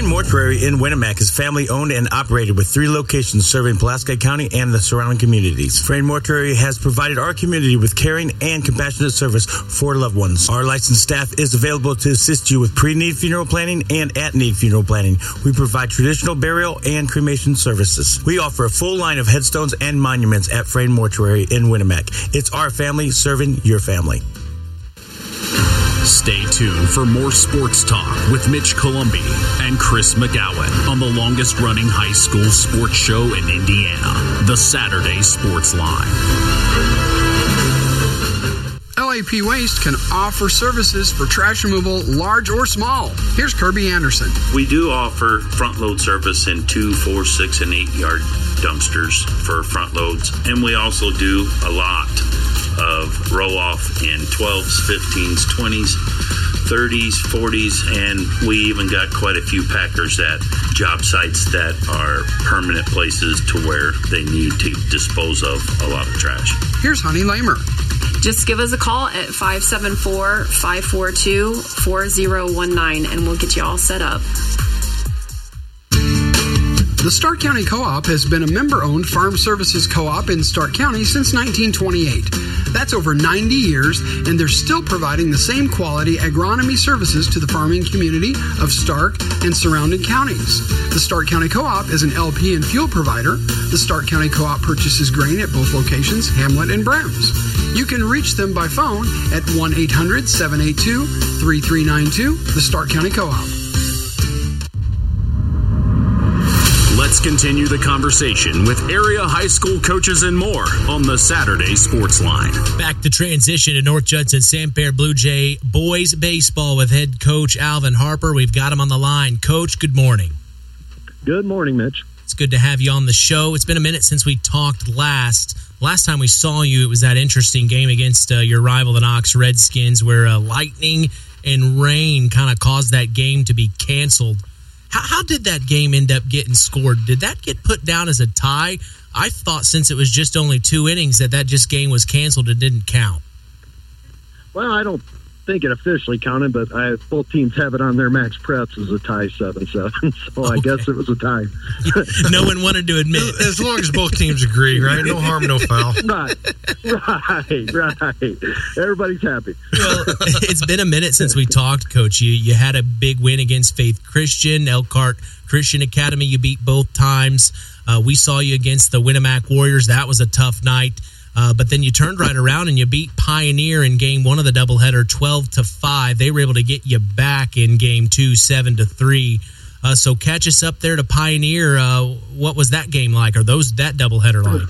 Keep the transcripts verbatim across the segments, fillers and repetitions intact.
Frayne Mortuary in Winnemac is family-owned and operated with three locations serving Pulaski County and the surrounding communities. Frayne Mortuary has provided our community with caring and compassionate service for loved ones. Our licensed staff is available to assist you with pre-need funeral planning and at-need funeral planning. We provide traditional burial and cremation services. We offer a full line of headstones and monuments at Frayne Mortuary in Winnemac. It's our family serving your family. Stay tuned for more sports talk with Mitch Columbi and Chris McGowan on the longest running high school sports show in Indiana, the Saturday Sports Line. L A P Waste can offer services for trash removal, large or small. Here's Kirby Anderson. We do offer front load service in two, four, six, and eight yard dumpsters for front loads. And we also do a lot of roll off in twelves, fifteens, twenties, thirties, forties, and we even got quite a few packers at job sites that are permanent places to where they need to dispose of a lot of trash. Here's Honey Lamer. Just give us a call at five seven four, five four two, four zero one nine and we'll get you all set up. The Stark County Co-op has been a member-owned farm services co-op in Stark County since nineteen twenty-eight. That's over ninety years, and they're still providing the same quality agronomy services to the farming community of Stark and surrounding counties. The Stark County Co-op is an L P and fuel provider. The Stark County Co-op purchases grain at both locations, Hamlet and Brems. You can reach them by phone at one eight hundred, seven eight two, three three nine two, the Stark County Co-op. Let's continue the conversation with area high school coaches and more on the Saturday Sports Line. Back to transition to North Judson Santerre Blue Jay boys baseball with head coach Alvin Harper. We've got him on the line. Coach, good morning. Good morning, Mitch. It's good to have you on the show. It's been a minute since we talked last. Last time we saw you, it was that interesting game against uh, your rival, the Knox Redskins, where uh, lightning and rain kind of caused that game to be canceled. How, how did that game end up getting scored? Did that get put down as a tie? I thought since it was just only two innings that that just game was canceled and didn't count. Well, I don't think it officially counted, but I, both teams have it on their max preps as a tie seven seven, so okay. I guess it was a tie. No one wanted to admit it. As long as both teams agree, right? No harm, no foul. Right, right, right. Everybody's happy. Well, it's been a minute since we talked, Coach. You you had a big win against Faith Christian, Elkhart Christian Academy. You beat both times. Uh, we saw you against the Winnemac Warriors. That was a tough night. Uh, but then you turned right around and you beat Pioneer in game one of the doubleheader, twelve to five. They were able to get you back in game two, seven to three. Uh, so catch us up there to Pioneer. Uh, what was that game like, or those that doubleheader like?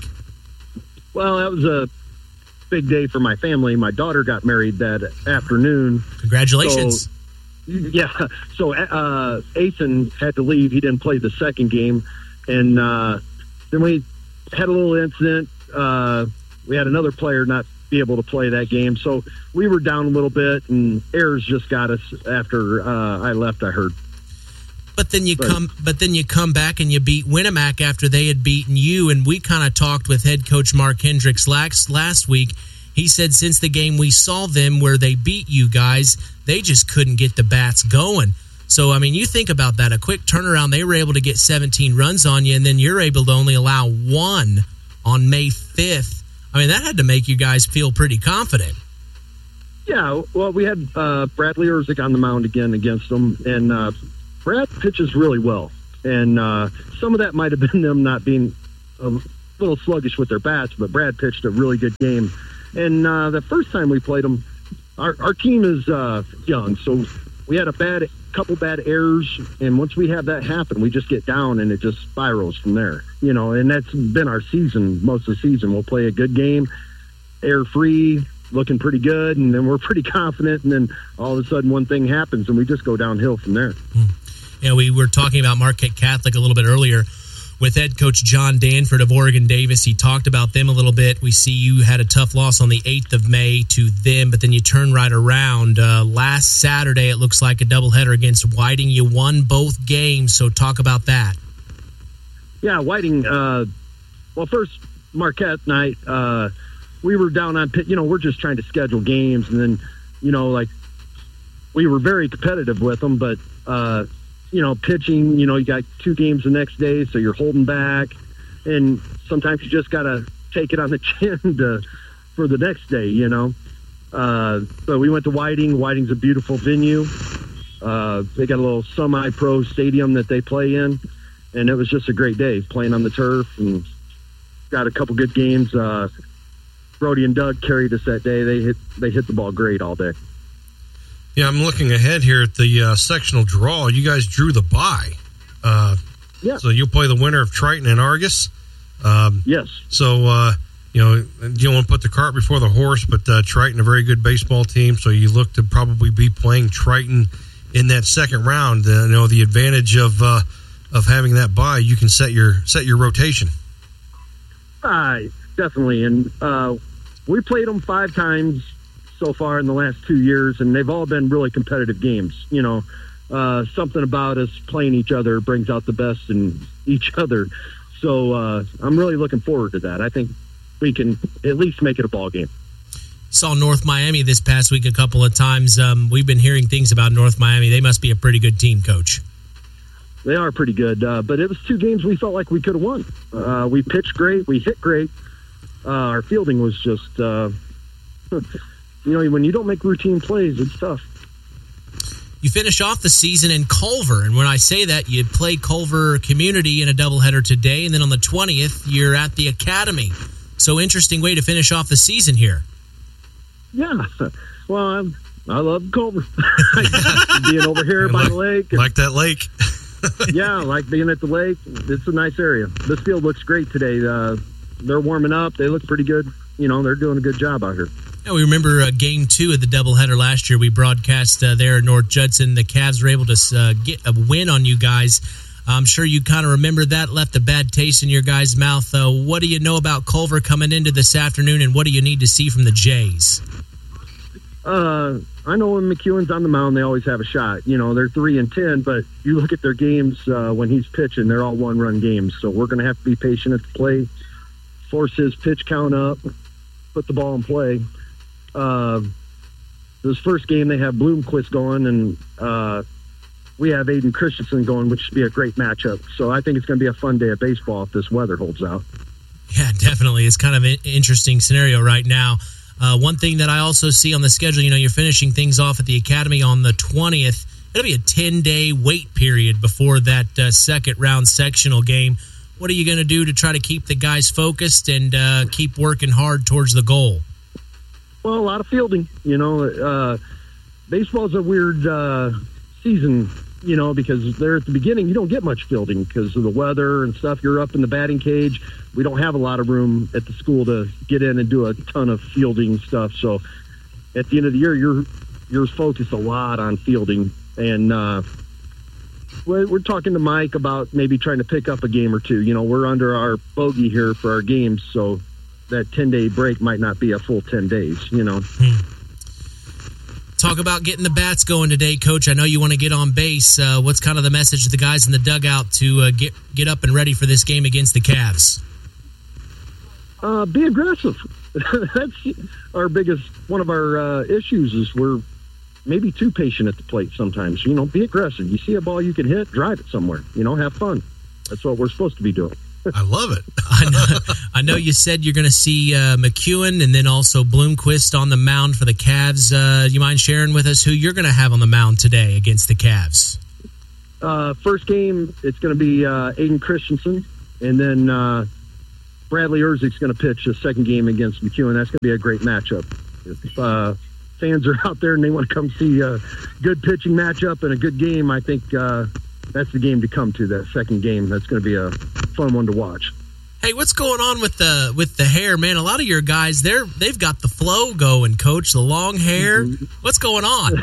Well, that was a big day for my family. My daughter got married that afternoon. Congratulations. So, yeah. So uh, Asen had to leave. He didn't play the second game. And uh, then we had a little incident. Uh, we had another player not be able to play that game. So we were down a little bit, and errors just got us after uh, I left, I heard. But then you but, come but then you come back and you beat Winnemac after they had beaten you, and we kind of talked with head coach Mark Hendricks last, last week. He said since the game we saw them where they beat you guys, they just couldn't get the bats going. So, I mean, you think about that, a quick turnaround. They were able to get seventeen runs on you, and then you're able to only allow one on May fifth. I mean, that had to make you guys feel pretty confident. Yeah, well, we had uh, Bradley Erzik on the mound again against them, and uh, Brad pitches really well. And uh, some of that might have been them not being a little sluggish with their bats, but Brad pitched a really good game. And uh, the first time we played them, our, our team is uh, young, so we had a bad couple bad errors, and once we have that happen, we just get down and it just spirals from there. You know, and that's been our season, most of the season. We'll play a good game, error-free, looking pretty good, and then we're pretty confident, and then all of a sudden one thing happens, and we just go downhill from there. Yeah, we were talking about Marquette Catholic a little bit earlier with head coach John Danford of Oregon Davis. He talked about them a little bit. We see you had a tough loss on the eighth of May to them, but then you turn right around. Uh, last Saturday, it looks like a doubleheader against Whiting. You won both games, so talk about that. Yeah, Whiting, uh, well, first, Marquette night, uh, we were down on, you know, we're just trying to schedule games, and then, you know, like, we were very competitive with them, but uh, you know, pitching, you know, you got two games the next day, so you're holding back. And sometimes you just got to take it on the chin to, for the next day, you know. Uh, but we went to Whiting. Whiting's a beautiful venue. Uh, they got a little semi-pro stadium that they play in, and it was just a great day playing on the turf and got a couple good games. Uh, Brody and Doug carried us that day. They hit they hit the ball great all day. Yeah, I'm looking ahead here at the uh, sectional draw. You guys drew the bye. Uh, yeah. So you'll play the winner of Triton and Argus. Um, yes. So, uh, you know, you don't want to put the cart before the horse, but uh, Triton, a very good baseball team, so you look to probably be playing Triton in that second round. Uh, you know, the advantage of uh, of having that bye, you can set your set your rotation. Uh, definitely. And uh, we played them five times so far in the last two years, and they've all been really competitive games. You know, uh, something about us playing each other brings out the best in each other. So uh, I'm really looking forward to that. I think we can at least make it a ball game. Saw North Miami this past week a couple of times. Um, we've been hearing things about North Miami. They must be a pretty good team, Coach. They are pretty good, uh, but it was two games we felt like we could have won. Uh, we pitched great. We hit great. Uh, our fielding was just, uh, you know, when you don't make routine plays, it's tough. You finish off the season in Culver, and when I say that, you play Culver Community in a doubleheader today, and then on the twentieth, you're at the Academy. So interesting way to finish off the season here. Yeah, well, I'm, I love Culver. Being over here by like, the lake. Like that lake. Yeah, like being at the lake. It's a nice area. This field looks great today. Uh, they're warming up. They look pretty good. You know, they're doing a good job out here. Yeah, we remember uh, game two of the doubleheader last year. We broadcast uh, there in North Judson. The Cavs were able to uh, get a win on you guys. I'm sure you kind of remember that, left a bad taste in your guys' mouth. Uh, what do you know about Culver coming into this afternoon, and what do you need to see from the Jays? Uh, I know when McEwen's on the mound, they always have a shot. You know, they're three and ten, but you look at their games uh, when he's pitching, they're all one-run games. So we're going to have to be patient at the plate, force his pitch count up, put the ball in play. Uh, this first game, they have Bloomquist going, and uh, we have Aiden Christensen going, which should be a great matchup. So I think it's going to be a fun day of baseball if this weather holds out. Yeah, definitely. It's kind of an interesting scenario right now. Uh, one thing that I also see on the schedule, you know, you're finishing things off at the Academy on the twentieth. It'll be a ten-day wait period before that uh, second-round sectional game. What are you going to do to try to keep the guys focused and uh, keep working hard towards the goal? Well, a lot of fielding. You know, uh, baseball's a weird uh, season, you know, because there at the beginning you don't get much fielding because of the weather and stuff. You're up in the batting cage. We don't have a lot of room at the school to get in and do a ton of fielding stuff. So at the end of the year, you're you're focused a lot on fielding. And uh, we're, we're talking to Mike about maybe trying to pick up a game or two. You know, we're under our bogey here for our games, so that ten-day break might not be a full ten days, you know. Hmm. Talk about getting the bats going today, Coach. I know you want to get on base. Uh, what's kind of the message to the guys in the dugout to uh, get get up and ready for this game against the Cavs? Uh, be aggressive. That's our biggest, one of our uh, issues is we're maybe too patient at the plate sometimes. You know, be aggressive. You see a ball you can hit, drive it somewhere. You know, have fun. That's what we're supposed to be doing. I love it. I know, I know you said you're going to see uh, McEwen and then also Bloomquist on the mound for the Cavs. Uh, you mind sharing with us who you're going to have on the mound today against the Cavs? Uh, first game, it's going to be uh, Aiden Christensen, and then uh, Bradley Erzik's going to pitch a second game against McEwen. That's going to be a great matchup. If uh, fans are out there and they want to come see a good pitching matchup and a good game, I think uh, that's the game to come to, that second game. That's going to be a fun one to watch. Hey, what's going on with the with the hair, man? A lot of your guys, they're they've got the flow going, Coach. The long hair. What's going on?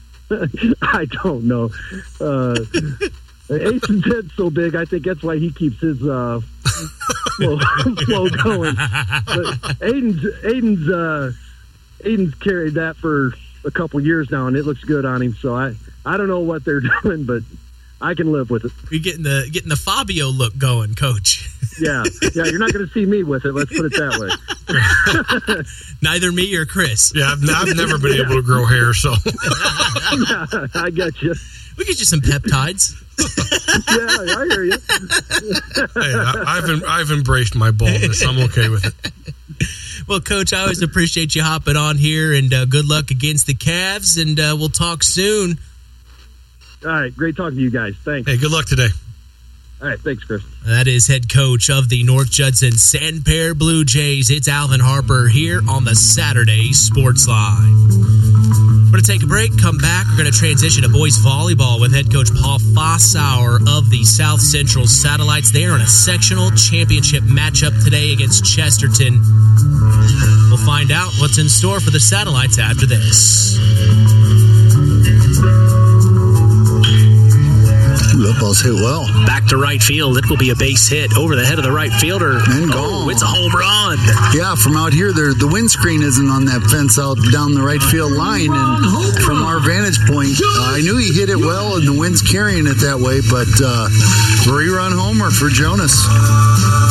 I don't know. Uh, Aiden's head's so big, I think that's why he keeps his uh, flow, flow going. But Aiden's Aiden's uh, Aiden's carried that for a couple years now, and it looks good on him. So I I don't know what they're doing, but I can live with it. You're getting the getting the Fabio look going, Coach. Yeah, yeah. You're not going to see me with it. Let's put it that way. Neither me or Chris. Yeah, I've, I've never been able to grow hair, so yeah, I got you. We get you some peptides. Yeah, I hear you. Hey, I, I've I've embraced my baldness. I'm okay with it. Well, Coach, I always appreciate you hopping on here, and uh, good luck against the Cavs, and uh, we'll talk soon. All right, great talking to you guys. Thanks. Hey, good luck today. All right, thanks, Chris. That is head coach of the North Judson Sandpair Blue Jays. It's Alvin Harper here on the Saturday Sports Line. We're going to take a break, come back. We're going to transition to boys volleyball with head coach Paul Fossauer of the South Central Satellites. They are in a sectional championship matchup today against Chesterton. We'll find out what's in store for the Satellites after this. That ball's hit well. Back to right field. It will be a base hit over the head of the right fielder. And oh, gone. It's a home run. Yeah, from out here, there the windscreen isn't on that fence out down the right field line. And from our vantage point, uh, I knew he hit it well, and the wind's carrying it that way. But uh, three-run homer for Jonas.